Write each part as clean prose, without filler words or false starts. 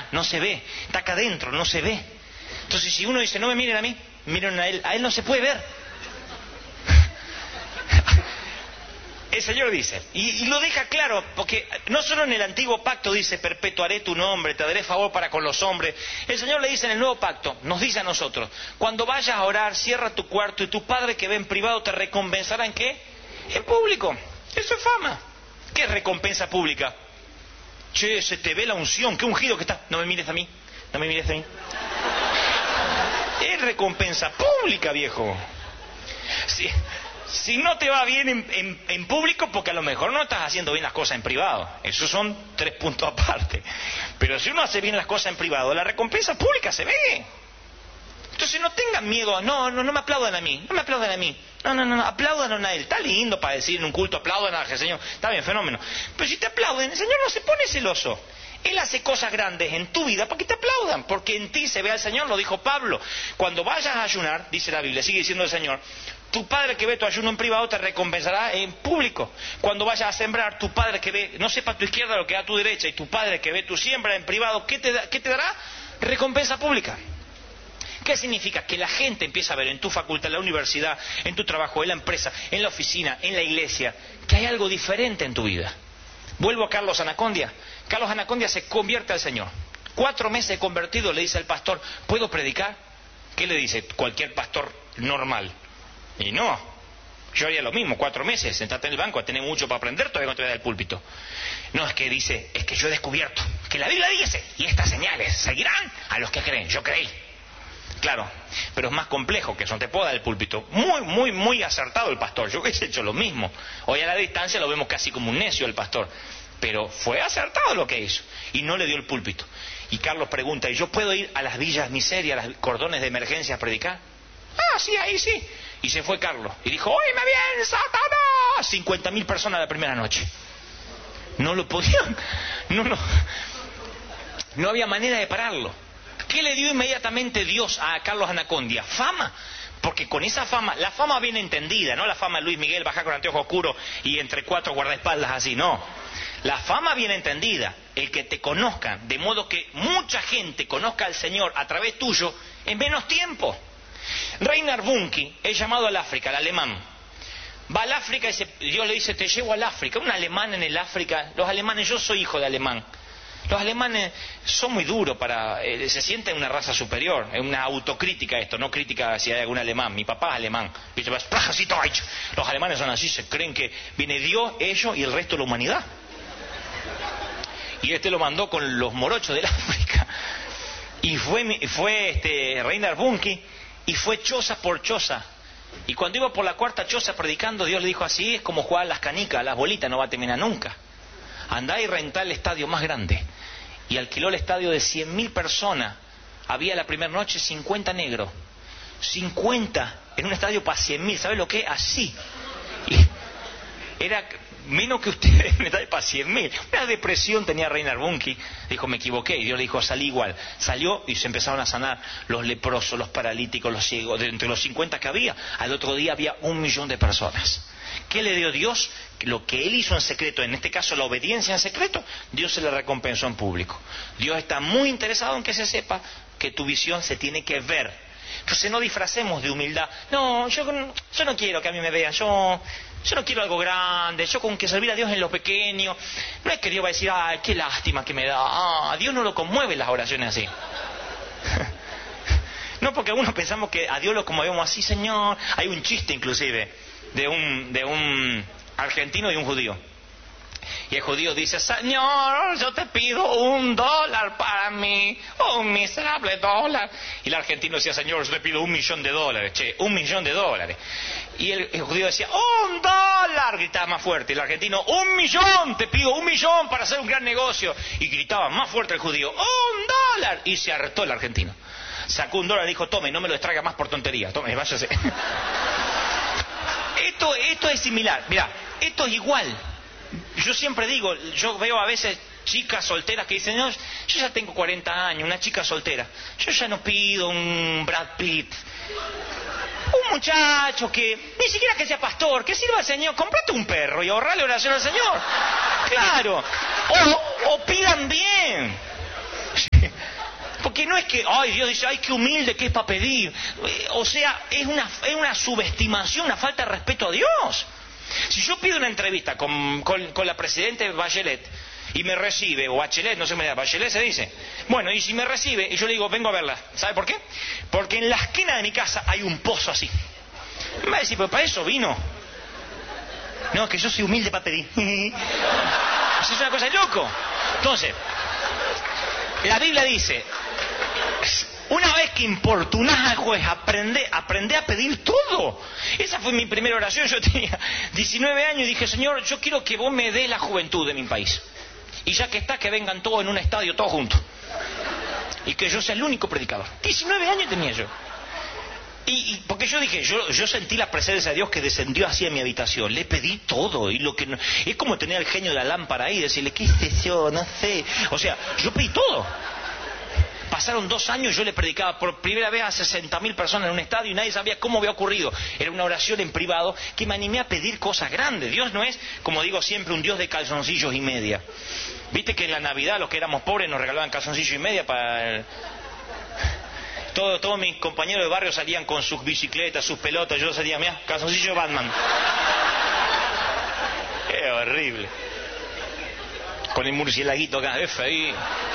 no se ve, está acá adentro, no se ve. Entonces si uno dice, no me miren a mí, miren a él no se puede ver. El Señor dice, y lo deja claro, porque no solo en el antiguo pacto dice, perpetuaré tu nombre, te daré favor para con los hombres. El Señor le dice en el nuevo pacto, nos dice a nosotros, cuando vayas a orar, cierra tu cuarto y tu Padre que ve en privado te recompensará ¿en qué? En público. Eso es fama. ¿Qué es recompensa pública? Che, se te ve la unción, qué ungido que está. No me mires a mí, no me mires a mí. Es recompensa pública, viejo. Sí. Si no te va bien en público, porque a lo mejor no estás haciendo bien las cosas en privado. Esos son 3 puntos aparte. Pero si uno hace bien las cosas en privado, la recompensa pública se ve. Entonces no tengan miedo. No me aplaudan a mí. No me aplaudan a mí. No, aplaudan a él. Está lindo para decir en un culto, aplaudan al Señor. Está bien, fenómeno. Pero si te aplauden, el Señor no se pone celoso. Él hace cosas grandes en tu vida para que te aplaudan, porque en ti se ve al Señor, lo dijo Pablo. Cuando vayas a ayunar, dice la Biblia, sigue diciendo el Señor, tu Padre que ve tu ayuno en privado te recompensará en público. Cuando vayas a sembrar, tu Padre que ve, no sepa a tu izquierda lo que da a tu derecha, y tu Padre que ve tu siembra en privado, ¿qué te dará? Recompensa pública. ¿Qué significa? Que la gente empieza a ver en tu facultad, en la universidad, en tu trabajo, en la empresa, en la oficina, en la iglesia, que hay algo diferente en tu vida. Vuelvo a Carlos Anacondia. Carlos Anacondia se convierte al Señor. 4 meses convertido, le dice al pastor, ¿puedo predicar? ¿Qué le dice cualquier pastor normal? Y no, yo haría lo mismo, 4 meses, sentate en el banco, tenés mucho para aprender, todavía no te voy a dar el púlpito. No, es que dice, es que yo he descubierto que la Biblia dice, y estas señales seguirán a los que creen, yo creí. Claro, pero es más complejo que eso, no te puedo dar el púlpito. Muy acertado el pastor, yo hubiese hecho lo mismo. Hoy a la distancia lo vemos casi como un necio el pastor, pero fue acertado lo que hizo, y no le dio el púlpito. Y Carlos pregunta, ¿y yo puedo ir a las villas miserias, a los cordones de emergencia a predicar? Ah, sí, ahí sí. Y se fue Carlos, y dijo, ¡oíme bien, Satanás! 50.000 personas la primera noche. No lo podían, no había manera de pararlo. ¿Qué le dio inmediatamente Dios a Carlos Anacondia? Fama. Porque con esa fama, la fama bien entendida, no la fama de Luis Miguel, bajar con anteojos oscuros y entre 4 guardaespaldas así, no. La fama bien entendida, el que te conozcan, de modo que mucha gente conozca al Señor a través tuyo en menos tiempo. Reinhard Bonnke es llamado al África, el alemán. Va al África y Dios le dice, te llevo al África. Un alemán en el África, los alemanes, yo soy hijo de alemán. Los alemanes son muy duros se sienten una raza superior, es una autocrítica esto, no crítica si hay algún alemán. Mi papá es alemán, los alemanes son así, se creen que viene Dios, ellos y el resto de la humanidad. Y lo mandó con los morochos del África. Y fue Reinhard Bonnke y fue choza por choza. Y cuando iba por la 4ª choza predicando, Dios le dijo, así es como jugar las canicas, las bolitas, no va a terminar nunca. Andá y rentá el estadio más grande. Y alquiló el estadio de 100.000 personas. Había la primera noche 50 negros. 50 en un estadio para 100.000. ¿Sabes lo que es? Así. Y era menos que ustedes en un estadio para 100.000. Una depresión tenía Reinhard Bonnke. Dijo, me equivoqué. Y Dios le dijo, salí igual. Salió y se empezaron a sanar los leprosos, los paralíticos, los ciegos. De entre los 50 que había, al otro día había 1 millón de personas. ¿Qué le dio Dios? Lo que Él hizo en secreto, en este caso la obediencia en secreto, Dios se le recompensó en público. Dios está muy interesado en que se sepa que tu visión se tiene que ver. Entonces no disfracemos de humildad. No, yo no quiero que a mí me vean, yo no quiero algo grande, yo con que servir a Dios en lo pequeño. No es que Dios va a decir, ay, qué lástima que me da. Dios no lo conmueve las oraciones así. No, porque algunos pensamos que a Dios lo conmovemos así, Señor. Hay un chiste inclusive de un argentino y un judío. Y el judío dice, Señor, yo te pido $1 para mí, un miserable $1. Y el argentino decía, Señor, yo te pido $1.000.000. Che, $1 millón. Y el judío decía, $1, gritaba más fuerte. Y el argentino, 1 millón, te pido 1 millón para hacer un gran negocio. Y gritaba más fuerte el judío, $1. Y se hartó el argentino. Sacó $1 y dijo, tome, no me lo extraiga más por tontería. Tome, váyase. Esto es similar. Mirá, esto es igual. Yo siempre digo, yo veo a veces chicas solteras que dicen, no, yo ya tengo 40 años, una chica soltera. Yo ya no pido un Brad Pitt. Un muchacho que, ni siquiera que sea pastor, que sirva al Señor. Cómprate un perro y ahorrale oración al Señor. Claro. O pidan bien. Porque no es que, ay, Dios dice, ay, qué humilde que es para pedir. O sea, es una subestimación, una falta de respeto a Dios. Si yo pido una entrevista con la presidenta Bachelet y me recibe, o Bachelet, no sé cómo se llama, Bachelet se dice. Bueno, y si me recibe, y yo le digo, vengo a verla. ¿Sabe por qué? Porque en la esquina de mi casa hay un pozo así. Me va a decir, pero para eso vino. No, es que yo soy humilde para pedir. Eso es una cosa de loco. Entonces, la Biblia dice, una vez que importunás al juez, aprende a pedir todo. Esa fue mi primera oración. Yo tenía 19 años y dije, Señor, yo quiero que vos me des la juventud de mi país. Y ya que está, que vengan todos en un estadio, todos juntos. Y que yo sea el único predicador. 19 años tenía yo. Y porque yo dije, yo sentí la presencia de Dios que descendió hacia mi habitación. Le pedí todo. Y lo que no, es como tener al genio de la lámpara ahí y decirle, ¿qué hice yo? No sé. O sea, yo pedí todo. Pasaron 2 años, yo le predicaba por primera vez a 60.000 personas en un estadio y nadie sabía cómo había ocurrido. Era una oración en privado que me animé a pedir cosas grandes. Dios no es, como digo siempre, un Dios de calzoncillos y media. Viste que en la Navidad los que éramos pobres nos regalaban calzoncillos y media para... Todos mis compañeros de barrio salían con sus bicicletas, sus pelotas. Yo salía, mirá, calzoncillo Batman. Qué horrible. Con el murcielaguito acá, ahí.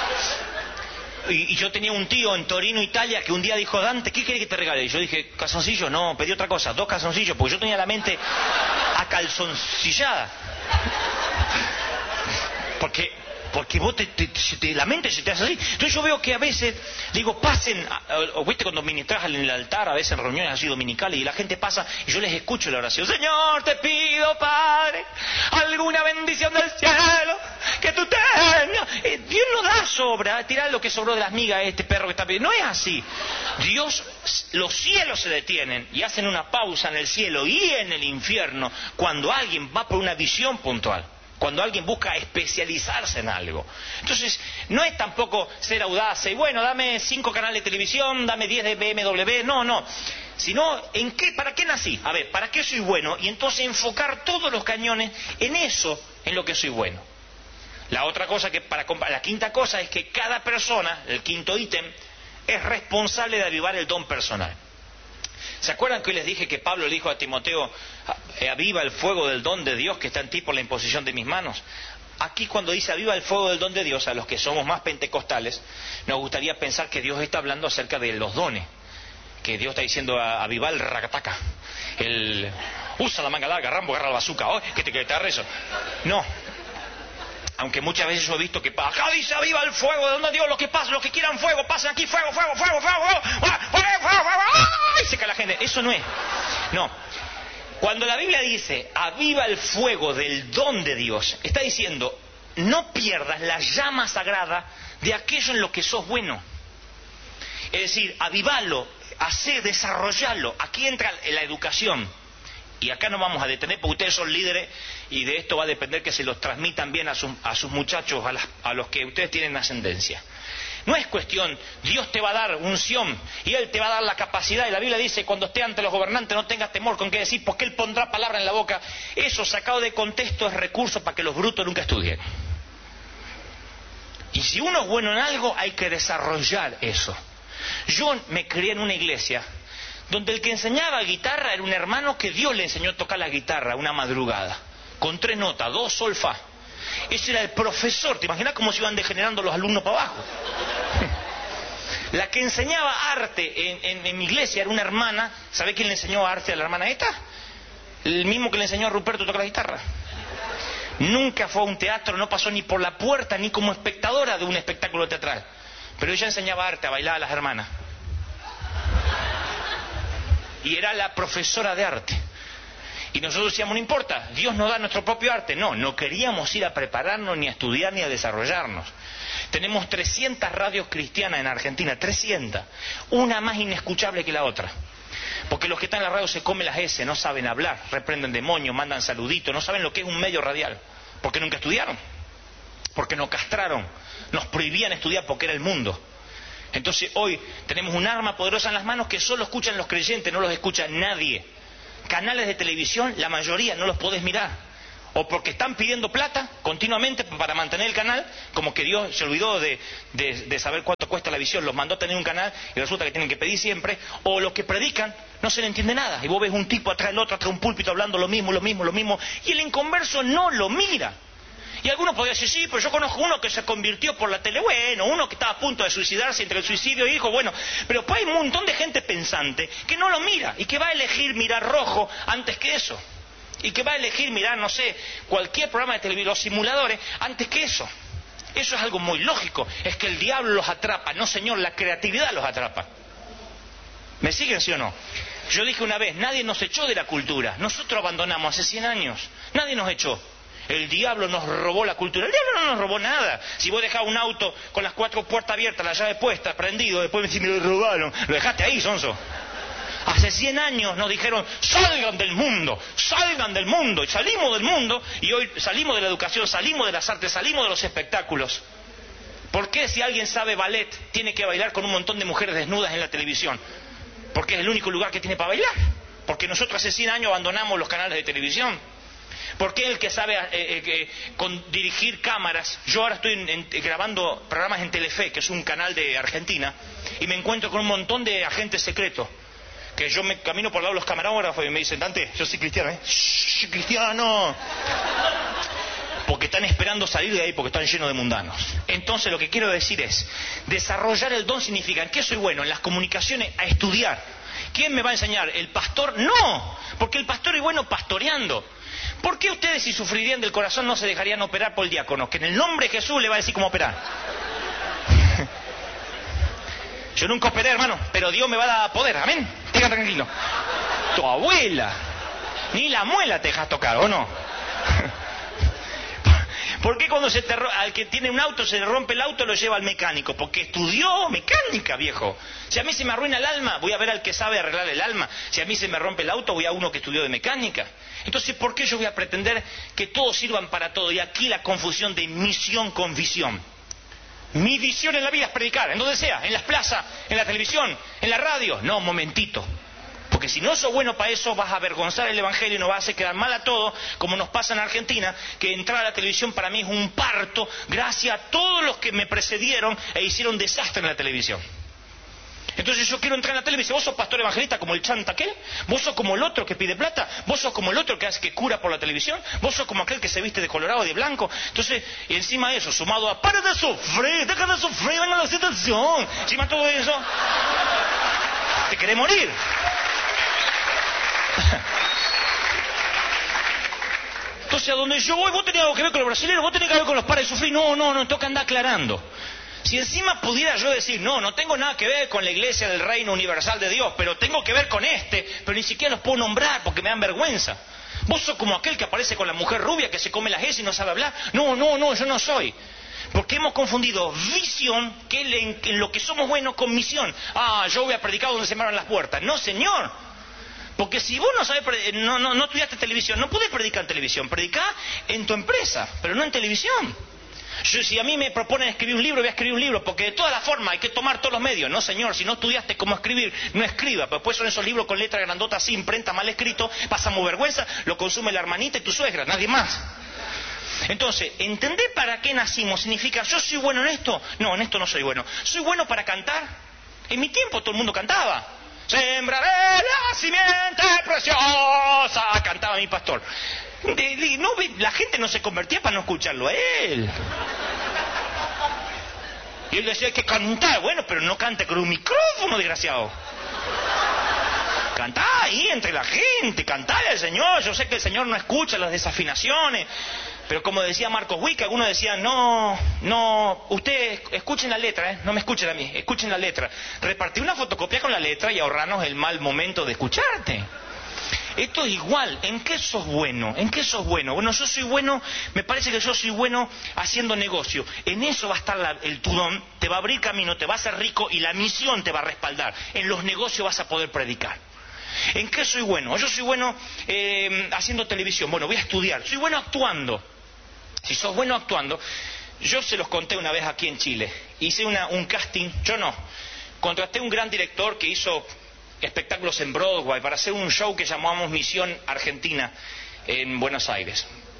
Y yo tenía un tío en Torino, Italia, que un día dijo, Dante, ¿qué querés que te regale? Y yo dije, calzoncillos, no, pedí otra cosa, 2 calzoncillos, porque yo tenía la mente acalzoncillada. Porque vos la mente se te hace así. Entonces yo veo que a veces, digo, pasen, o viste cuando ministras en el altar, a veces en reuniones así dominicales, y la gente pasa, y yo les escucho la oración, Señor, te pido, Padre, alguna bendición del cielo, que tú tengas. Dios no da sobra, tirar lo que sobró de las migas a este perro que está pidiendo. No es así. Dios, los cielos se detienen y hacen una pausa en el cielo y en el infierno cuando alguien va por una visión puntual. Cuando alguien busca especializarse en algo. Entonces, no es tampoco ser audaz y bueno, dame 5 canales de televisión, dame 10 de BMW, no. Sino, ¿para qué nací? A ver, ¿para qué soy bueno? Y entonces enfocar todos los cañones en eso, en lo que soy bueno. La otra cosa la quinta cosa es que cada persona, el quinto ítem, es responsable de avivar el don personal. ¿Se acuerdan que hoy les dije que Pablo le dijo a Timoteo, aviva el fuego del don de Dios que está en ti por la imposición de mis manos? Aquí cuando dice aviva el fuego del don de Dios, a los que somos más pentecostales, nos gustaría pensar que Dios está hablando acerca de los dones. Que Dios está diciendo aviva el racataca, usa la manga larga, Rambo, agarra la bazooka, que te agarre eso. No. Aunque muchas veces yo he visto que acá dice aviva el fuego de donde Dios, los que quieran fuego, pasen aquí, fuego, y se cae la gente. Eso no es. No. Cuando la Biblia dice aviva el fuego del don de Dios, está diciendo no pierdas la llama sagrada de aquello en lo que sos bueno. Es decir, avivalo, desarrollalo. Aquí entra la educación. Y acá no vamos a detener porque ustedes son líderes y de esto va a depender que se los transmitan bien a sus muchachos, a los que ustedes tienen ascendencia. No es cuestión, Dios te va a dar unción y Él te va a dar la capacidad. Y la Biblia dice, cuando esté ante los gobernantes no tengas temor con qué decir, porque Él pondrá palabra en la boca. Eso sacado de contexto es recurso para que los brutos nunca estudien. Y si uno es bueno en algo, hay que desarrollar eso. Yo me crié en una iglesia donde el que enseñaba guitarra era un hermano que Dios le enseñó a tocar la guitarra una madrugada, con 3 notas, 2, sol, fa. Ese era el profesor. ¿Te imaginas cómo se iban degenerando los alumnos para abajo? La que enseñaba arte en mi iglesia era una hermana. ¿Sabe quién le enseñó arte a la hermana esta? El mismo que le enseñó a Ruperto a tocar la guitarra. Nunca fue a un teatro, no pasó ni por la puerta ni como espectadora de un espectáculo teatral, pero ella enseñaba arte, a bailar a las hermanas. Y era la profesora de arte. Y nosotros decíamos, no importa, Dios nos da nuestro propio arte. No queríamos ir a prepararnos, ni a estudiar, ni a desarrollarnos. Tenemos 300 radios cristianas en Argentina, 300. Una más inescuchable que la otra. Porque los que están en la radio se comen las S, no saben hablar, reprenden demonios, mandan saluditos, no saben lo que es un medio radial. Porque nunca estudiaron. Porque nos castraron, nos prohibían estudiar porque era el mundo. Entonces hoy tenemos un arma poderosa en las manos que solo escuchan los creyentes, no los escucha nadie. Canales de televisión, la mayoría no los podés mirar. o porque están pidiendo plata continuamente para mantener el canal, como que Dios se olvidó de saber cuánto cuesta la visión, los mandó a tener un canal y resulta que tienen que pedir siempre, o los que predican no se le entiende nada, y vos ves un tipo atrás del otro, atrás de un púlpito hablando lo mismo, y el inconverso no lo mira. Y algunos podrían decir, sí, pero yo conozco uno que se convirtió por la tele, bueno, uno que estaba a punto de suicidarse entre el suicidio y hijo, bueno, pero pues hay un montón de gente pensante que no lo mira y que va a elegir mirar rojo antes que eso. Y que va a elegir mirar, no sé, cualquier programa de televisión, los simuladores, antes que eso. Eso es algo muy lógico, es que el diablo los atrapa, no señor, la creatividad los atrapa. ¿Me siguen, sí o no? Yo dije una vez, nadie nos echó de la cultura, nosotros abandonamos hace 100 años, nadie nos echó. El diablo nos robó la cultura. El diablo no nos robó nada. Si vos dejás un auto con las 4 puertas abiertas, la llave puesta, prendido, después me decís, me lo robaron. Lo dejaste ahí, sonso. Hace 100 años nos dijeron, salgan del mundo, y salimos del mundo, y hoy salimos de la educación, salimos de las artes, salimos de los espectáculos. ¿Por qué si alguien sabe ballet, tiene que bailar con un montón de mujeres desnudas en la televisión? Porque es el único lugar que tiene para bailar. Porque nosotros hace 100 años abandonamos los canales de televisión. ¿Por qué el que sabe dirigir cámaras? Yo ahora estoy grabando programas en Telefe, que es un canal de Argentina, y me encuentro con un montón de agentes secretos, que yo me camino por el lado de los camarógrafos y me dicen, Dante, yo soy cristiano, ¿eh? ¡Shh, cristiano! Porque están esperando salir de ahí porque están llenos de mundanos. Entonces lo que quiero decir es, desarrollar el don significa, ¿en qué soy bueno? En las comunicaciones, a estudiar. ¿Quién me va a enseñar? ¿El pastor? No, porque el pastor es bueno pastoreando. ¿Por qué ustedes, si sufrirían del corazón, no se dejarían operar por el diácono? Que en el nombre de Jesús le va a decir cómo operar. Yo nunca operé, hermano, pero Dios me va a dar poder, amén. Tengan tranquilo. Tu abuela, ni la muela te dejas tocar, ¿o no? ¿Por qué cuando al que tiene un auto se le rompe el auto lo lleva al mecánico? Porque estudió mecánica, viejo. Si a mí se me arruina el alma, voy a ver al que sabe arreglar el alma. Si a mí se me rompe el auto, voy a uno que estudió de mecánica. Entonces, ¿por qué yo voy a pretender que todos sirvan para todo? Y aquí la confusión de misión con visión. Mi visión en la vida es predicar, en donde sea, en las plazas, en la televisión, en la radio. No, un momentito. Porque si no sos bueno para eso, vas a avergonzar el Evangelio y nos vas a hacer quedar mal a todos, como nos pasa en Argentina, que entrar a la televisión para mí es un parto, gracias a todos los que me precedieron e hicieron desastre en la televisión. Entonces yo quiero entrar en la tele y me dice, vos sos pastor evangelista como el chanta aquel, vos sos como el otro que pide plata, vos sos como el otro que cura por la televisión, vos sos como aquel que se viste de colorado y de blanco. Entonces, y encima de eso, sumado a para de sufrir, deja de sufrir, venga la situación, encima de todo eso, te querés morir. Entonces, a donde yo voy, vos tenés algo que ver con los brasileños, vos tenés que ver con los para de sufrir, no, toca andar aclarando. Si encima pudiera yo decir, no tengo nada que ver con la iglesia del reino universal de Dios, pero tengo que ver con pero ni siquiera los puedo nombrar porque me dan vergüenza. Vos sos como aquel que aparece con la mujer rubia que se come las S y no sabe hablar. No, yo no soy. Porque hemos confundido visión, que en lo que somos buenos, con misión. Yo voy a predicar donde se me abran las puertas. No, señor. Porque si vos no sabés, no estudiaste televisión, no podés predicar en televisión. Predicá en tu empresa, pero no en televisión. Si a mí me proponen escribir un libro, voy a escribir un libro, porque de todas las formas hay que tomar todos los medios. No, señor, si no estudiaste cómo escribir, no escriba. Pero después son esos libros con letras grandotas así, imprenta mal escrito, pasamos vergüenza, lo consume la hermanita y tu suegra, nadie más. Entonces, entender para qué nacimos significa, ¿yo soy bueno en esto? No, en esto no soy bueno. ¿Soy bueno para cantar? En mi tiempo todo el mundo cantaba. Sembraré la simiente preciosa, cantaba mi pastor. La gente no se convertía para no escucharlo a él. Y él decía, hay que cantar. Bueno, pero no cante con un micrófono, desgraciado. Cantá ahí entre la gente, cantale al Señor. Yo sé que el Señor no escucha las desafinaciones, pero como decía Marcos Wick, algunos decían, no, ustedes escuchen la letra, no me escuchen a mí, escuchen la letra. Repartí una fotocopia con la letra y ahorrarnos el mal momento de escucharte. Esto es igual. ¿En qué sos bueno? ¿En qué sos bueno? Bueno, yo soy bueno, me parece que yo soy bueno haciendo negocio. En eso va a estar el tu don, te va a abrir camino, te va a hacer rico y la misión te va a respaldar. En los negocios vas a poder predicar. ¿En qué soy bueno? Yo soy bueno haciendo televisión. Bueno, voy a estudiar. Soy bueno actuando. Si sos bueno actuando, yo se los conté una vez aquí en Chile. Hice un casting, yo no. Contraté un gran director que hizo espectáculos en Broadway para hacer un show que llamamos Misión Argentina en Buenos Aires.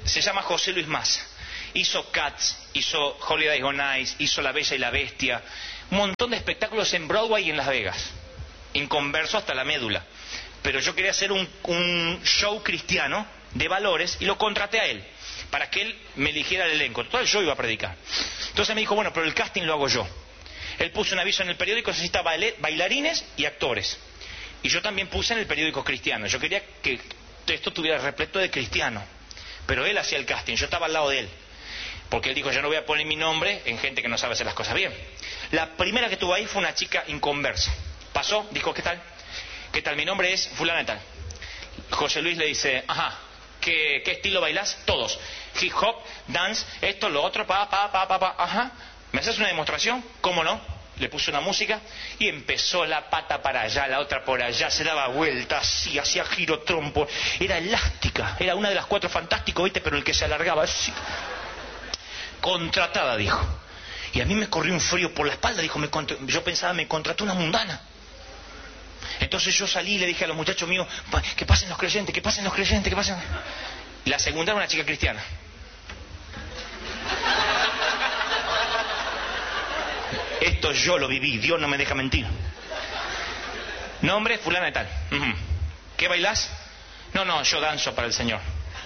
se llama José Luis Mas. Hizo Cats, hizo Holiday on Ice, hizo La Bella y la Bestia, un montón de espectáculos en Broadway y en Las Vegas, inconverso hasta la médula. Pero yo quería hacer un show cristiano de valores y lo contraté a él, para que él me eligiera el elenco. Total, yo iba a predicar. Entonces me dijo, bueno, pero el casting lo hago yo. Él puso un aviso en el periódico, necesita bailarines y actores. Y yo también puse en el periódico cristiano. Yo quería que esto estuviera repleto de cristianos. Pero él hacía el casting, yo estaba al lado de él. Porque él dijo, yo no voy a poner mi nombre en gente que no sabe hacer las cosas bien. La primera que tuvo ahí fue una chica inconversa. Pasó, dijo, ¿qué tal? ¿Qué tal? Mi nombre es fulana y tal. José Luis le dice, ajá, ¿qué estilo bailás? Todos. Hip hop, dance, esto, lo otro, ajá. ¿Me haces una demostración? ¿Cómo no? Le puse una música y empezó la pata para allá, la otra por allá, se daba vueltas, así, hacía giro trompo. Era elástica, era una de las Cuatro Fantásticos, ¿viste? Pero el que se alargaba así. Contratada, dijo. Y a mí me corrió un frío por la espalda, dijo, yo pensaba, me contrató una mundana. Entonces yo salí y le dije a los muchachos míos, que pasen los creyentes, que pasen los creyentes, que pasen. La segunda era una chica cristiana. Esto yo lo viví, Dios no me deja mentir. Nombre, fulana de tal. ¿Qué bailás? No, yo danzo para el Señor.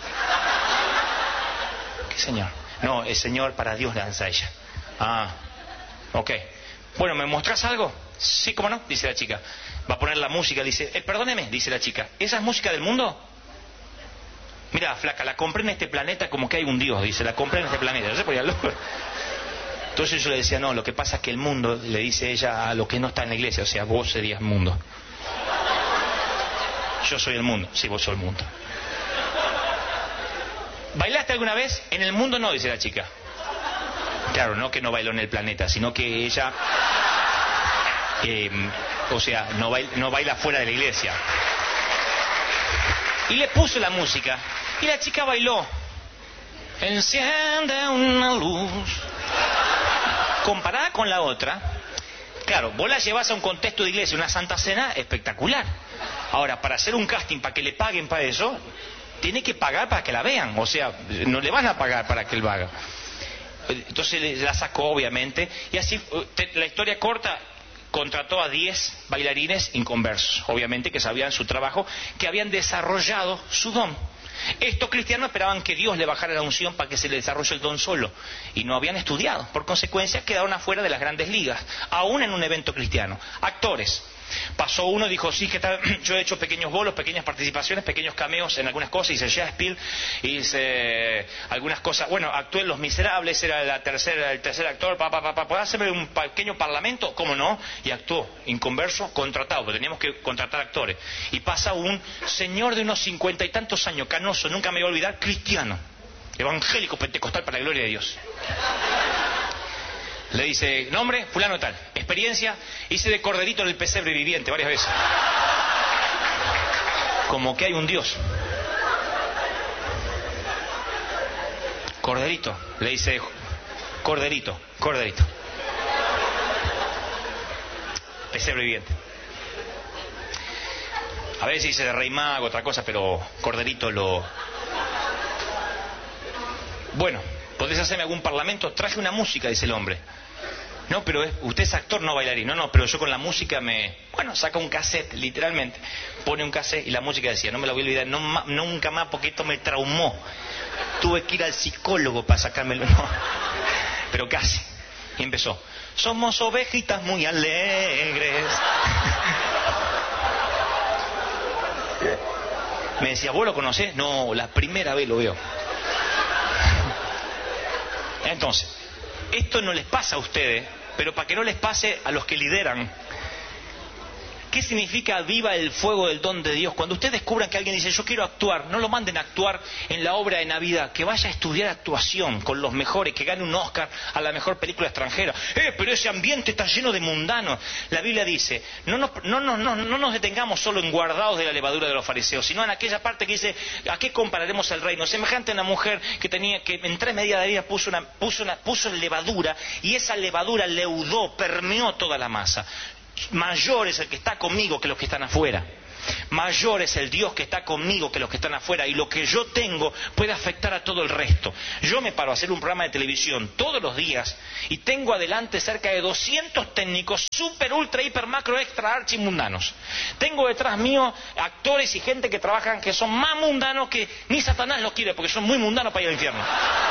¿Qué Señor? No, el Señor para Dios danza ella. Ah, ok. Bueno, ¿me mostrás algo? Sí, ¿cómo no? Dice la chica. Va a poner la música, dice, perdóneme, dice la chica, ¿esa es música del mundo? Mira, flaca, la compré en este planeta como que hay un Dios, dice, la compré en este planeta. No se podía loco. Entonces yo le decía, no, lo que pasa es que el mundo, le dice ella a lo que no está en la iglesia, o sea, vos serías mundo. Yo soy el mundo, sí, vos sos el mundo. ¿Bailaste alguna vez? En el mundo no, dice la chica. Claro, no que no bailó en el planeta, sino que ella, o sea, no baila fuera de la iglesia. Y le puso la música, y la chica bailó. Enciende una luz. Comparada con la otra, claro, vos la llevas a un contexto de iglesia, una santa cena espectacular. Ahora, para hacer un casting, para que le paguen para eso, tiene que pagar para que la vean. O sea, no le van a pagar para que él haga. Entonces la sacó, obviamente, y así, la historia corta, contrató a 10 bailarines inconversos, obviamente, que sabían su trabajo, que habían desarrollado su don. Estos cristianos esperaban que Dios le bajara la unción para que se le desarrolle el don solo, y no habían estudiado. Por consecuencia, quedaron afuera de las grandes ligas, aún en un evento cristiano. Actores. Pasó uno y dijo, sí, ¿qué tal? Yo he hecho pequeños bolos, pequeñas participaciones, pequeños cameos en algunas cosas, hice Shakespeare, hice algunas cosas, bueno, actué en Los Miserables, era el tercer actor, ¿puedo hacerme un pequeño parlamento? ¿Cómo no? Y actuó, inconverso, contratado, porque teníamos que contratar actores. Y pasa un señor de unos 50 y tantos años, canoso, nunca me voy a olvidar, cristiano, evangélico, pentecostal, para la gloria de Dios. Le dice, nombre, fulano tal. Experiencia, hice de corderito en el pesebre viviente varias veces. Como que hay un Dios. Corderito, le dice, corderito. Pesebre viviente. A veces dice de rey mago, otra cosa, pero corderito lo... Bueno, ¿podés hacerme algún parlamento? Traje una música, dice el hombre. No, pero usted es actor, no bailarín. No, pero yo con la música Bueno, saca un cassette, literalmente. Pone un cassette y la música decía, no me la voy a olvidar, nunca más, porque esto me traumó. Tuve que ir al psicólogo para sacármelo. No. Pero casi. Y empezó. Somos ovejitas muy alegres. Me decía, ¿vos lo conocés? No, la primera vez lo veo. Entonces, esto no les pasa a ustedes, pero para que no les pase a los que lideran. ¿Qué significa viva el fuego del don de Dios? Cuando ustedes descubran que alguien dice, yo quiero actuar, no lo manden a actuar en la obra de Navidad, que vaya a estudiar actuación con los mejores, que gane un Oscar a la mejor película extranjera. Pero ese ambiente está lleno de mundanos. La Biblia dice, no nos detengamos solo en guardados de la levadura de los fariseos, sino en aquella parte que dice, ¿a qué compararemos el reino? Semejante a una mujer que en 3 medidas de harina puso levadura, y esa levadura leudó, permeó toda la masa. Mayor es el que está conmigo que los que están afuera. Mayor es el Dios que está conmigo que los que están afuera, y lo que yo tengo puede afectar a todo el resto. Yo me paro a hacer un programa de televisión todos los días y tengo adelante cerca de 200 técnicos super, ultra, hiper, macro, extra, archimundanos. Tengo detrás mío actores y gente que trabajan que son más mundanos que ni Satanás los quiere, porque son muy mundanos para ir al infierno.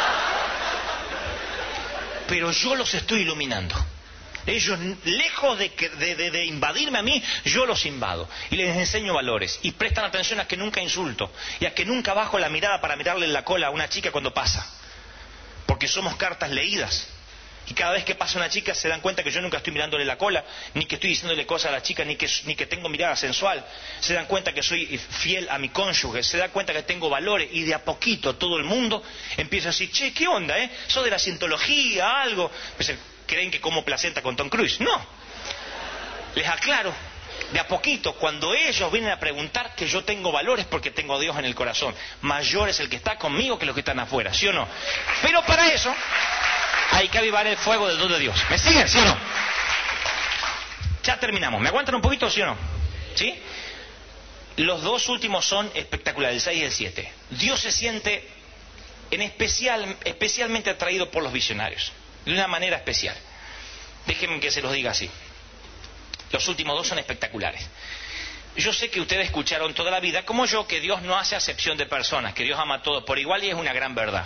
Pero yo los estoy iluminando. Ellos, lejos de invadirme a mí, yo los invado y les enseño valores, y prestan atención a que nunca insulto y a que nunca bajo la mirada para mirarle en la cola a una chica cuando pasa, porque somos cartas leídas, y cada vez que pasa una chica se dan cuenta que yo nunca estoy mirándole la cola, ni que estoy diciéndole cosas a la chica, ni que tengo mirada sensual. Se dan cuenta que soy fiel a mi cónyuge, se dan cuenta que tengo valores, y de a poquito todo el mundo empieza a decir: che, ¿qué onda, ¿Sos de la cientología, algo? Pues, ¿creen que como placenta con Tom Cruise? No. Les aclaro, de a poquito, cuando ellos vienen a preguntar, que yo tengo valores porque tengo a Dios en el corazón. Mayor es el que está conmigo que los que están afuera, ¿sí o no? Pero para eso hay que avivar el fuego del don de Dios. ¿Me siguen, sí o no? Ya terminamos. ¿Me aguantan un poquito, sí o no? ¿Sí? Los dos últimos son espectaculares, el 6 y el 7. Dios se siente especialmente atraído por los visionarios, de una manera especial. Déjenme que se los diga así. Los últimos dos son espectaculares. Yo sé que ustedes escucharon toda la vida, como yo, que Dios no hace acepción de personas, que Dios ama a todos por igual, y es una gran verdad.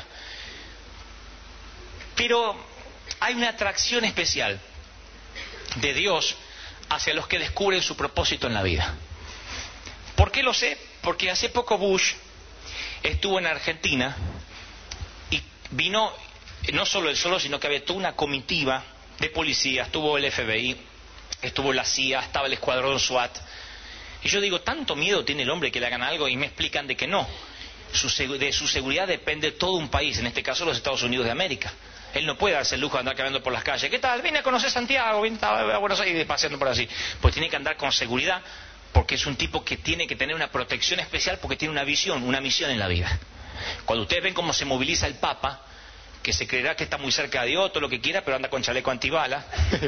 Pero hay una atracción especial de Dios hacia los que descubren su propósito en la vida. ¿Por qué lo sé? Porque hace poco Bush estuvo en Argentina y vino, no solo él solo, sino que había toda una comitiva de policías, estuvo el FBI, estuvo la CIA, estaba el escuadrón SWAT. Y yo digo, tanto miedo tiene el hombre que le hagan algo, y me explican de que no. De su seguridad depende todo un país, en este caso los Estados Unidos de América. Él no puede darse el lujo de andar caminando por las calles. ¿Qué tal? Vine a conocer Santiago, vine a Buenos Aires paseando por así. Pues tiene que andar con seguridad, porque es un tipo que tiene que tener una protección especial, porque tiene una visión, una misión en la vida. Cuando ustedes ven cómo se moviliza el Papa, que se creerá que está muy cerca de Dios, todo lo que quiera, pero anda con chaleco antibala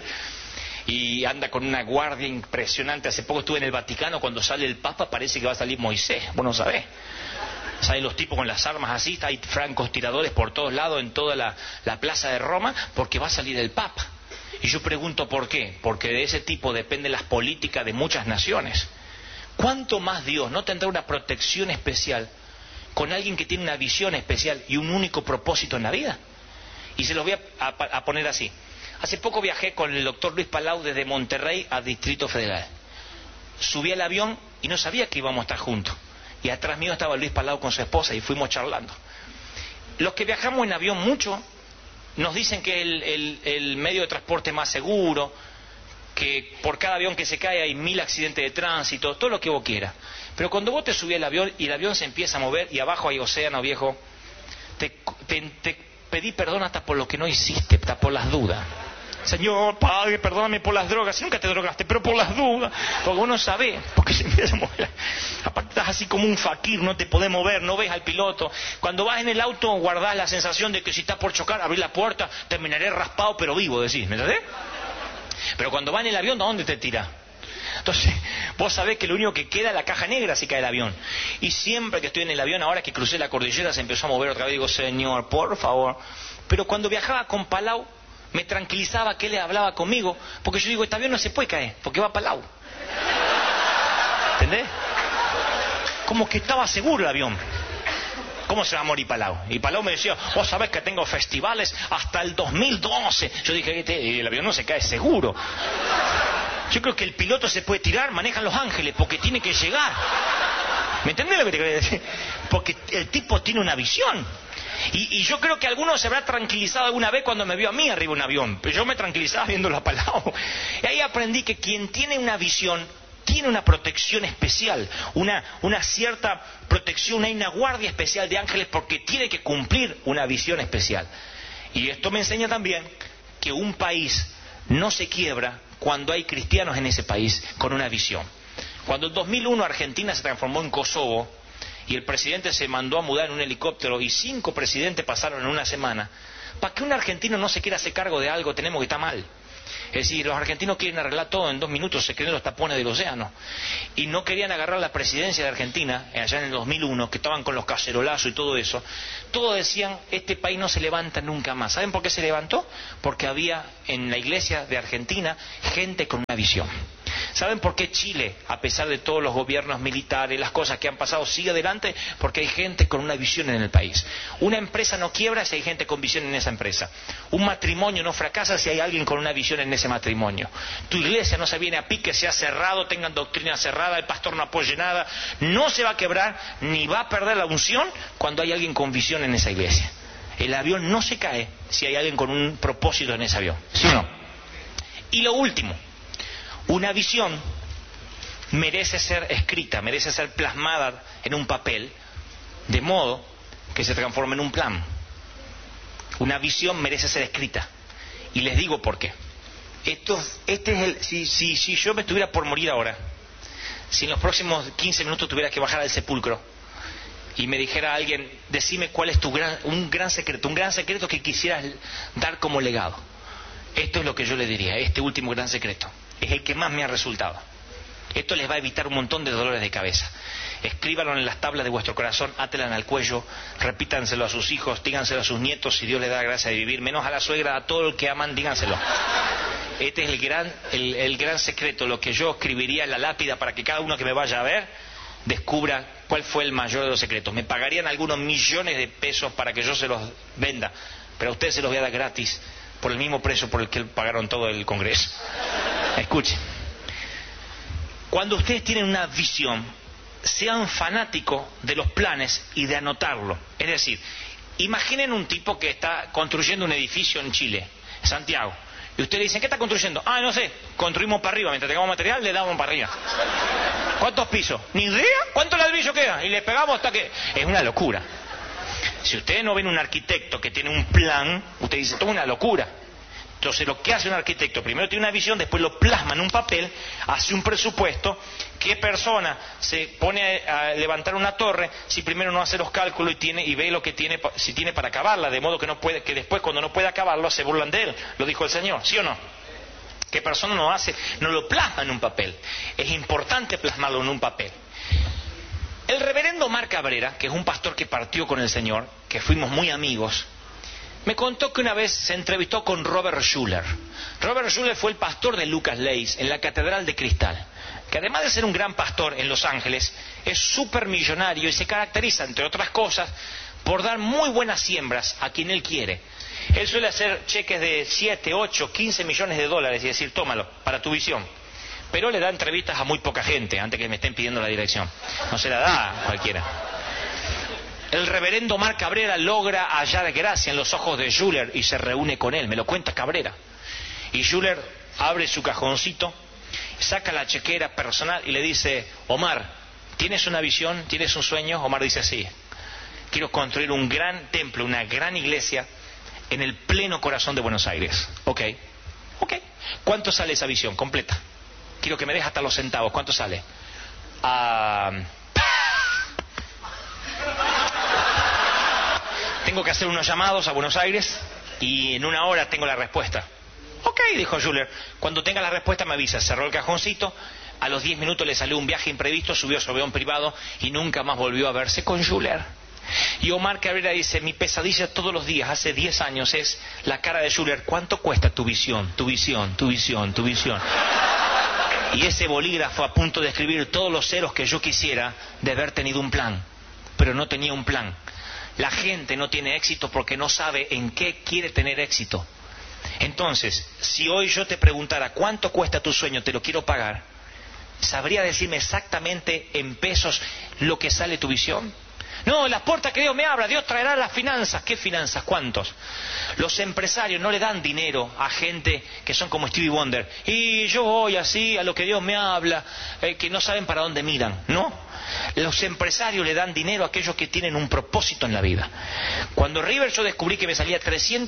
y anda con una guardia impresionante. Hace poco estuve en el Vaticano, cuando sale el Papa parece que va a salir Moisés, vos no sabés. Salen los tipos con las armas así, hay francos tiradores por todos lados en toda la plaza de Roma, porque va a salir el Papa. Y yo pregunto ¿por qué? Porque de ese tipo dependen las políticas de muchas naciones. ¿Cuánto más Dios no tendrá una protección especial con alguien que tiene una visión especial y un único propósito en la vida? Y se los voy a poner así. Hace poco viajé con el doctor Luis Palau desde Monterrey a Distrito Federal. Subí al avión y no sabía que íbamos a estar juntos. Y atrás mío estaba Luis Palau con su esposa y fuimos charlando. Los que viajamos en avión mucho nos dicen que el medio de transporte más seguro, que por cada avión que se cae hay 1000 accidentes de tránsito, todo lo que vos quieras. Pero cuando vos te subís al avión y el avión se empieza a mover y abajo hay océano, viejo, te pedí perdón hasta por lo que no hiciste, hasta por las dudas. Señor, Padre, perdóname por las drogas. Si nunca te drogaste, pero por las dudas. Porque vos no sabés, porque se empieza a mover. Aparte estás así como un fakir, no te podés mover, no ves al piloto. Cuando vas en el auto guardás la sensación de que si estás por chocar, abrir la puerta, terminaré raspado pero vivo, decís, ¿me entendés? Pero cuando vas en el avión, ¿a dónde te tirás? Entonces, vos sabés que lo único que queda es la caja negra si cae el avión. Y siempre que estoy en el avión, ahora que crucé la cordillera, se empezó a mover otra vez. Digo, Señor, por favor. Pero cuando viajaba con Palau, me tranquilizaba que él hablaba conmigo, porque yo digo, este avión no se puede caer, porque va Palau. ¿Entendés? Como que estaba seguro el avión. ¿Cómo se va a morir Palau? Y Palau me decía, vos sabés que tengo festivales hasta el 2012. Yo dije, el avión no se cae seguro. Yo creo que el piloto se puede tirar, manejan Los Ángeles, porque tiene que llegar. ¿Me entendés lo que te quiero decir? Porque el tipo tiene una visión. Y yo creo que alguno se habrá tranquilizado alguna vez cuando me vio a mí arriba de un avión. Pero yo me tranquilizaba viéndolo a Palau. Y ahí aprendí que quien tiene una visión tiene una protección especial, una cierta protección, hay una guardia especial de ángeles porque tiene que cumplir una visión especial. Y esto me enseña también que un país no se quiebra cuando hay cristianos en ese país con una visión. Cuando en 2001 Argentina se transformó en Kosovo y el presidente se mandó a mudar en un helicóptero y 5 presidentes pasaron en una semana, para que un argentino no se quiera hacer cargo de algo tenemos que estar mal. Es decir, los argentinos quieren arreglar todo en 2 minutos, se creen los tapones del océano. Y no querían agarrar la presidencia de Argentina, allá en el 2001, que estaban con los cacerolazos y todo eso. Todos decían, este país no se levanta nunca más. ¿Saben por qué se levantó? Porque había en la iglesia de Argentina gente con una visión. ¿Saben por qué Chile, a pesar de todos los gobiernos militares, las cosas que han pasado, sigue adelante? Porque hay gente con una visión en el país. Una empresa no quiebra si hay gente con visión en esa empresa. Un matrimonio no fracasa si hay alguien con una visión en ese matrimonio. Tu iglesia no se viene a pique, se ha cerrado, tengan doctrina cerrada, el pastor no apoye nada. No se va a quebrar ni va a perder la unción cuando hay alguien con visión en esa iglesia. El avión no se cae si hay alguien con un propósito en ese avión. ¿Sí o no? Y lo último. Una visión merece ser escrita, merece ser plasmada en un papel, de modo que se transforme en un plan. Una visión merece ser escrita. Y les digo por qué. Si yo me estuviera por morir ahora, si en los próximos 15 minutos tuviera que bajar al sepulcro y me dijera a alguien, decime cuál es un gran secreto que quisieras dar como legado. Esto es lo que yo le diría, este último gran secreto. Es el que más me ha resultado. Esto les va a evitar un montón de dolores de cabeza. Escríbanlo en las tablas de vuestro corazón, átelan al cuello, repítanselo a sus hijos, díganselo a sus nietos si Dios les da gracia de vivir, menos a la suegra, a todo el que aman, díganselo. Este es el gran secreto, lo que yo escribiría en la lápida para que cada uno que me vaya a ver descubra cuál fue el mayor de los secretos. Me pagarían algunos millones de pesos para que yo se los venda, pero a ustedes se los voy a dar gratis por el mismo precio por el que pagaron todo el Congreso. Escuchen, cuando ustedes tienen una visión, sean fanáticos de los planes y de anotarlo. Es decir, imaginen un tipo que está construyendo un edificio en Chile, Santiago, y ustedes le dicen, ¿qué está construyendo? Ah, no sé, construimos para arriba, mientras tengamos material le damos para arriba. ¿Cuántos pisos? ¿Ni idea? ¿Cuántos ladrillos quedan? Y le pegamos hasta que... Es una locura. Si ustedes no ven un arquitecto que tiene un plan, ustedes dicen, esto es una locura. Entonces lo que hace un arquitecto, primero tiene una visión, después lo plasma en un papel, hace un presupuesto, qué persona se pone a levantar una torre si primero no hace los cálculos y ve lo que tiene, si tiene para acabarla, de modo que no puede, que después cuando no puede acabarlo se burlan de él, lo dijo el Señor, ¿sí o no? ¿Qué persona no lo plasma en un papel? Es importante plasmarlo en un papel. El reverendo Marc Cabrera, que es un pastor que partió con el Señor, que fuimos muy amigos, me contó que una vez se entrevistó con Robert Schuller. Robert Schuller fue el pastor de Lucas Leis en la Catedral de Cristal, que además de ser un gran pastor en Los Ángeles, es súper millonario y se caracteriza, entre otras cosas, por dar muy buenas siembras a quien él quiere. Él suele hacer cheques de 7, 8, 15 millones de dólares y decir, tómalo, para tu visión. Pero le da entrevistas a muy poca gente, antes que me estén pidiendo la dirección. No se la da a cualquiera. El reverendo Marc Cabrera logra hallar gracia en los ojos de Schuller y se reúne con él, me lo cuenta Cabrera. Y Schuller abre su cajoncito, saca la chequera personal y le dice, Omar, ¿tienes una visión? ¿Tienes un sueño? Omar dice, sí. Quiero construir un gran templo, una gran iglesia en el pleno corazón de Buenos Aires. Ok. ¿Cuánto sale esa visión completa? Quiero que me dejes hasta los centavos. ¿Cuánto sale? Tengo que hacer unos llamados a Buenos Aires y en 1 hora tengo la respuesta. Ok, dijo Schuller. Cuando tenga la respuesta me avisa. Cerró el cajoncito. A los 10 minutos le salió un viaje imprevisto, subió a su avión privado y nunca más volvió a verse con Schuller. Y Omar Cabrera dice, mi pesadilla todos los días, hace 10 años, es la cara de Schuller. ¿Cuánto cuesta tu visión? Tu visión, tu visión, tu visión. Y ese bolígrafo a punto de escribir todos los ceros que yo quisiera de haber tenido un plan, pero no tenía un plan. La gente no tiene éxito porque no sabe en qué quiere tener éxito. Entonces, si hoy yo te preguntara cuánto cuesta tu sueño, te lo quiero pagar, ¿sabría decirme exactamente en pesos lo que sale tu visión? No, las puertas que Dios me abra, Dios traerá las finanzas. ¿Qué finanzas? ¿Cuántos? Los empresarios no le dan dinero a gente que son como Stevie Wonder. Y yo voy así a lo que Dios me habla, que no saben para dónde miran. No. Los empresarios le dan dinero a aquellos que tienen un propósito en la vida. Cuando River yo descubrí que me salía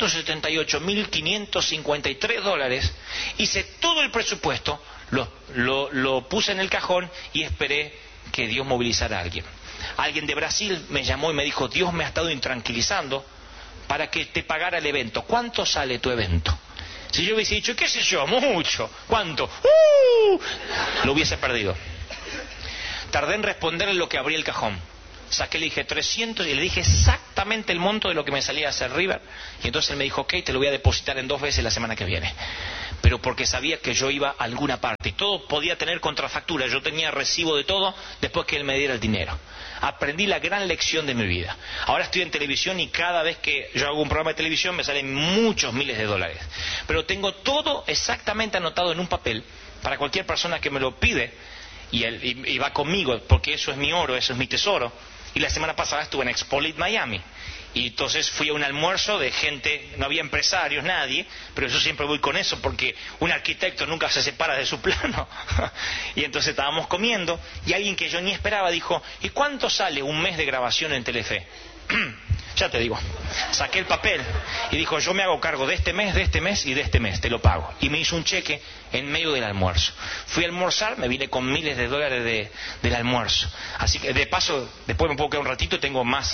$378.553, hice todo el presupuesto, lo puse en el cajón y esperé que Dios movilizara a alguien. Alguien de Brasil me llamó y me dijo, Dios me ha estado intranquilizando para que te pagara el evento. ¿Cuánto sale tu evento? Si yo hubiese dicho, qué sé yo, mucho, ¿cuánto? Lo hubiese perdido. Tardé en responderle lo que abrí el cajón. Saqué, le dije 300 y le dije exactamente el monto de lo que me salía a hacer River. Y entonces él me dijo, ok, te lo voy a depositar en 2 veces la semana que viene. Pero porque sabía que yo iba a alguna parte. Y todo podía tener contrafactura. Yo tenía recibo de todo después que él me diera el dinero. Aprendí la gran lección de mi vida. Ahora estoy en televisión y cada vez que yo hago un programa de televisión me salen muchos miles de dólares. Pero tengo todo exactamente anotado en un papel para cualquier persona que me lo pide y va conmigo, porque eso es mi oro, eso es mi tesoro. Y la semana pasada estuve en Expolit, Miami. Y entonces fui a un almuerzo de gente, no había empresarios, nadie, pero yo siempre voy con eso porque un arquitecto nunca se separa de su plano. Y entonces estábamos comiendo y alguien que yo ni esperaba dijo, ¿y cuánto sale un mes de grabación en Telefe? Ya te digo, saqué el papel y dijo, yo me hago cargo de este mes y de este mes, te lo pago. Y me hizo un cheque en medio del almuerzo. Fui a almorzar, me vine con miles de dólares del almuerzo. Así que de paso, después me puedo quedar un ratito y tengo más.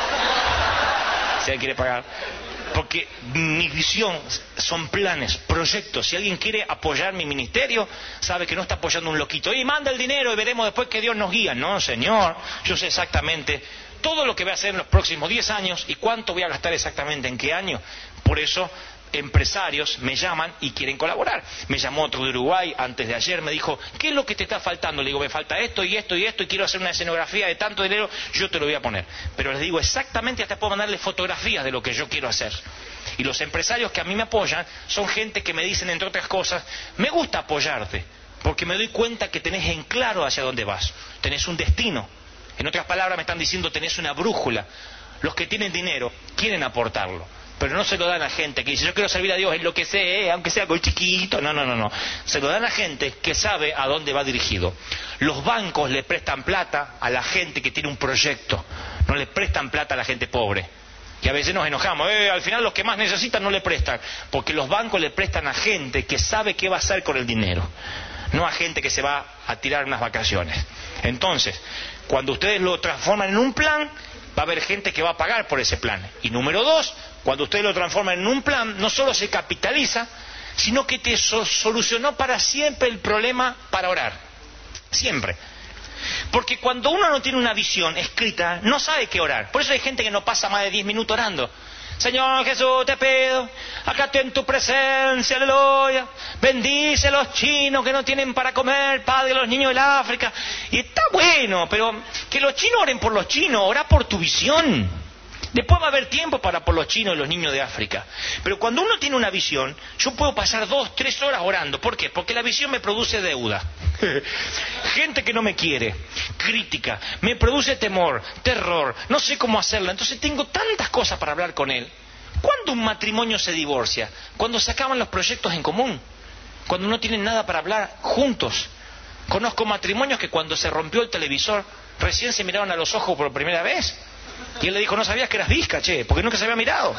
Si alguien quiere pagar. Porque mi visión son planes, proyectos. Si alguien quiere apoyar mi ministerio, sabe que no está apoyando un loquito. Y manda el dinero y veremos después que Dios nos guía. No, Señor, yo sé exactamente todo lo que voy a hacer en los próximos 10 años y cuánto voy a gastar exactamente en qué año. Por eso empresarios me llaman y quieren colaborar. Me llamó otro de Uruguay antes de ayer, me dijo, ¿qué es lo que te está faltando? Le digo, me falta esto y esto y esto y quiero hacer una escenografía de tanto dinero, yo te lo voy a poner. Pero les digo exactamente, hasta puedo mandarle fotografías de lo que yo quiero hacer. Y los empresarios que a mí me apoyan son gente que me dicen, entre otras cosas, me gusta apoyarte, porque me doy cuenta que tenés en claro hacia dónde vas, tenés un destino. En otras palabras me están diciendo, tenés una brújula. Los que tienen dinero quieren aportarlo, pero no se lo dan a gente que dice, yo quiero servir a Dios en lo que sé, aunque sea algo chiquito. No. Se lo dan a gente que sabe a dónde va dirigido. Los bancos le prestan plata a la gente que tiene un proyecto, no le prestan plata a la gente pobre. Y a veces nos enojamos, al final los que más necesitan no le prestan, porque los bancos le prestan a gente que sabe qué va a hacer con el dinero, no a gente que se va a tirar unas vacaciones. Entonces, cuando ustedes lo transforman en un plan, va a haber gente que va a pagar por ese plan. Y número 2, cuando ustedes lo transforman en un plan, no solo se capitaliza, sino que te solucionó para siempre el problema para orar. Siempre. Porque cuando uno no tiene una visión escrita, no sabe qué orar. Por eso hay gente que no pasa más de 10 minutos orando. Señor Jesús, te pido, acá estoy en tu presencia, aleluya. Bendice a los chinos que no tienen para comer, Padre, a los niños del África. Y está bueno, pero que los chinos oren por los chinos, ora por tu visión. Después va a haber tiempo para por los chinos y los niños de África. Pero cuando uno tiene una visión, yo puedo pasar 2, 3 horas orando. ¿Por qué? Porque la visión me produce deuda. Gente que no me quiere, crítica, me produce temor, terror, no sé cómo hacerla. Entonces tengo tantas cosas para hablar con él. ¿Cuándo un matrimonio se divorcia? Cuando se acaban los proyectos en común. Cuando no tienen nada para hablar juntos. Conozco matrimonios que cuando se rompió el televisor, recién se miraron a los ojos por primera vez. Y él le dijo, no sabías que eras visca, che, porque nunca se había mirado.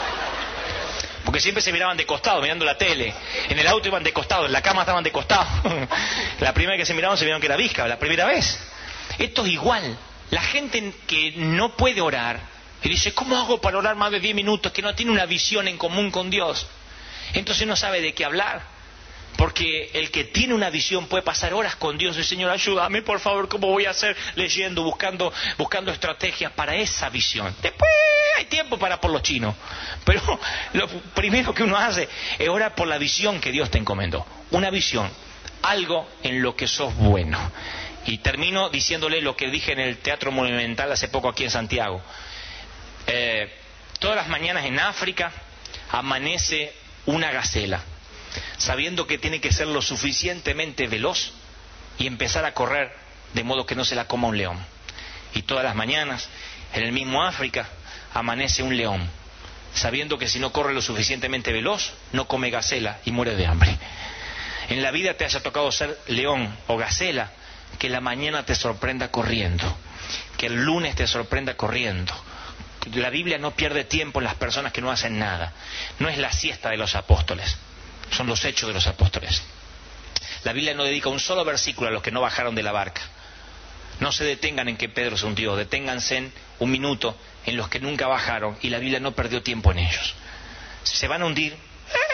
Porque siempre se miraban de costado, mirando la tele. En el auto iban de costado, en la cama estaban de costado. La primera vez que se miraron se vieron que era visca, la primera vez. Esto es igual. La gente que no puede orar, y dice, ¿cómo hago para orar más de 10 minutos? Que no tiene una visión en común con Dios. Entonces no sabe de qué hablar. Porque el que tiene una visión puede pasar horas con Dios y Señor, ayúdame por favor, ¿cómo voy a hacer? Leyendo, buscando estrategias para esa visión. Después hay tiempo para por los chinos. Pero lo primero que uno hace es orar por la visión que Dios te encomendó. Una visión, algo en lo que sos bueno. Y termino diciéndole lo que dije en el Teatro Monumental hace poco aquí en Santiago. Todas las mañanas en África amanece una gacela, sabiendo que tiene que ser lo suficientemente veloz y empezar a correr de modo que no se la coma un león. Y todas las mañanas, en el mismo África, amanece un león, sabiendo que si no corre lo suficientemente veloz, no come gacela y muere de hambre. En la vida te haya tocado ser león o gacela, que la mañana te sorprenda corriendo, que el lunes te sorprenda corriendo. La Biblia no pierde tiempo en las personas que no hacen nada. No es la siesta de los apóstoles, son los hechos de los apóstoles. La Biblia no dedica un solo versículo a los que no bajaron de la barca. No se detengan en que Pedro se hundió, deténganse en un minuto en los que nunca bajaron y la Biblia no perdió tiempo en ellos. Si se van a hundir,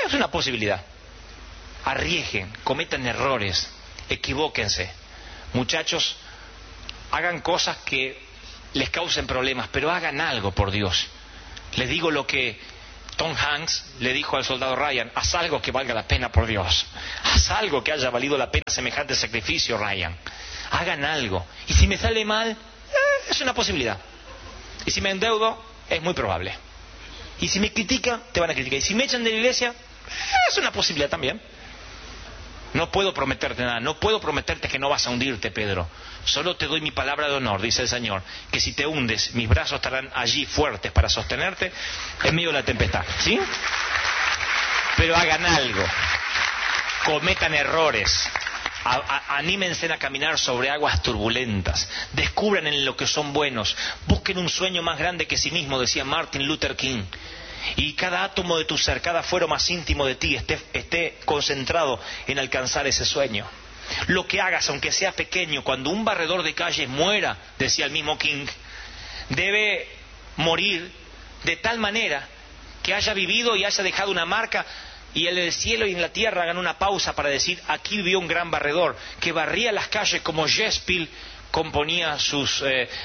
Es una posibilidad. Arriesguen, cometan errores, equivóquense. Muchachos, hagan cosas que les causen problemas, pero hagan algo por Dios. Les digo lo que Tom Hanks le dijo al soldado Ryan: haz algo que valga la pena por Dios. Haz algo que haya valido la pena semejante sacrificio, Ryan. Hagan algo. Y si me sale mal, es una posibilidad. Y si me endeudo, es muy probable. Y si me critican, te van a criticar. Y si me echan de la iglesia, es una posibilidad también. No puedo prometerte nada, no puedo prometerte que no vas a hundirte, Pedro. Solo te doy mi palabra de honor, dice el Señor, que si te hundes, mis brazos estarán allí fuertes para sostenerte en medio de la tempestad, ¿sí? Pero hagan algo, cometan errores, anímense a caminar sobre aguas turbulentas, descubran en lo que son buenos, busquen un sueño más grande que sí mismo, decía Martin Luther King. Y cada átomo de tu ser, cada fuero más íntimo de ti esté concentrado en alcanzar ese sueño. Lo que hagas, aunque sea pequeño, cuando un barredor de calle muera, decía el mismo King, debe morir de tal manera que haya vivido y haya dejado una marca, y en el cielo y en la tierra hagan una pausa para decir: aquí vivió un gran barredor que barría las calles como Shakespeare componía sus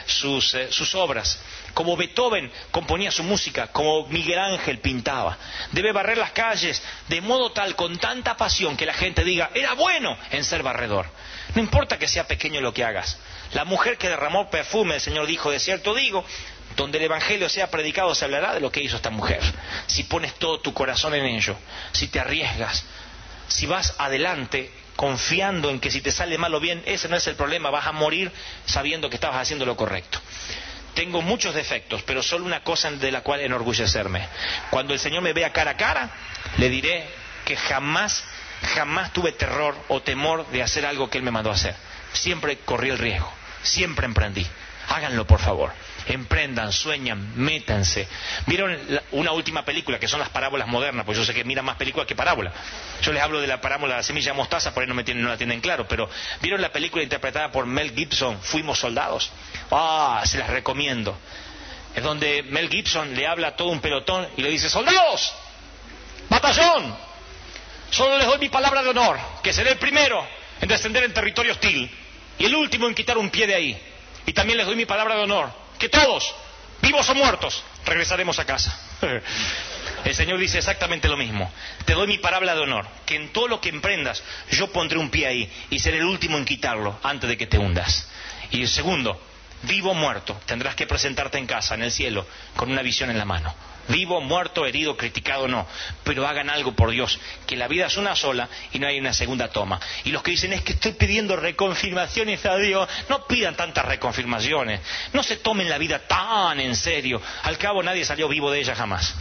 obras, como Beethoven componía su música, como Miguel Ángel pintaba. Debe barrer las calles de modo tal, con tanta pasión, que la gente diga: era bueno en ser barredor. No importa que sea pequeño lo que hagas. La mujer que derramó perfume, el Señor dijo: de cierto digo, donde el Evangelio sea predicado se hablará de lo que hizo esta mujer. Si pones todo tu corazón en ello, si te arriesgas, si vas adelante confiando en que si te sale mal o bien, ese no es el problema, vas a morir sabiendo que estabas haciendo lo correcto. Tengo muchos defectos, pero solo una cosa de la cual enorgullecerme. Cuando el Señor me vea cara a cara, le diré que jamás tuve terror o temor de hacer algo que Él me mandó a hacer. Siempre corrí el riesgo, siempre emprendí. Háganlo, por favor. Emprendan, sueñan, métanse. ¿Vieron una última película, que son las parábolas modernas? Pues yo sé que miran más películas que parábolas. Yo les hablo de la parábola de la semilla de mostaza, por ahí no la tienen claro, pero ¿vieron la película interpretada por Mel Gibson, Fuimos Soldados? Se las recomiendo. Es donde Mel Gibson le habla a todo un pelotón y le dice: soldados, batallón, solo les doy mi palabra de honor, que seré el primero en descender en territorio hostil y el último en quitar un pie de ahí. Y también les doy mi palabra de honor, que todos, vivos o muertos, regresaremos a casa. El Señor dice exactamente lo mismo. Te doy mi palabra de honor, que en todo lo que emprendas, yo pondré un pie ahí y seré el último en quitarlo antes de que te hundas. Y el segundo, vivo o muerto, tendrás que presentarte en casa, en el cielo, con una visión en la mano. Vivo, muerto, herido, criticado, no. Pero hagan algo por Dios, que la vida es una sola y no hay una segunda toma. Y los que dicen: es que estoy pidiendo reconfirmaciones a Dios, no pidan tantas reconfirmaciones. No se tomen la vida tan en serio. Al cabo nadie salió vivo de ella jamás.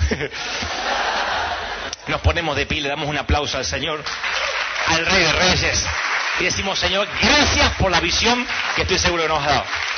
Nos ponemos de pie, le damos un aplauso al Señor, al Rey de Reyes, y decimos: Señor, gracias por la visión que estoy seguro que nos has dado.